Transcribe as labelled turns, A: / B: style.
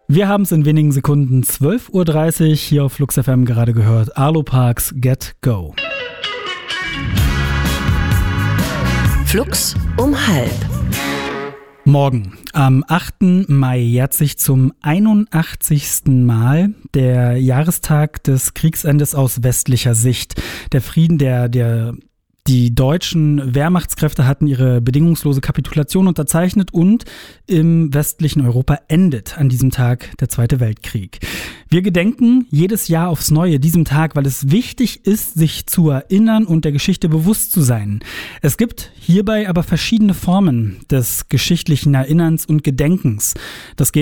A: Wir haben es in wenigen Sekunden 12.30 Uhr hier auf Flux FM gerade gehört. Arlo Parks Get Go.
B: Flux um 12:30.
A: Morgen, am 8. Mai, jährt sich zum 81. Mal der Jahrestag des Kriegsendes aus westlicher Sicht. Der Frieden, die deutschen Wehrmachtskräfte hatten ihre bedingungslose Kapitulation unterzeichnet und im westlichen Europa endet an diesem Tag der Zweite Weltkrieg. Wir gedenken jedes Jahr aufs Neue diesem Tag, weil es wichtig ist, sich zu erinnern und der Geschichte bewusst zu sein. Es gibt hierbei aber verschiedene Formen des geschichtlichen Erinnerns und Gedenkens. Das geht